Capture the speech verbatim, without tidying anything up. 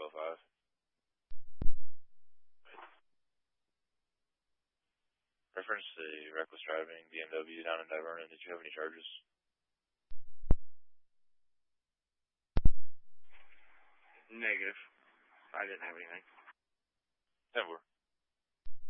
oh five. Reference to reckless driving, B M W down in Divernon. Did you have any charges? Negative. I didn't have anything. ten four.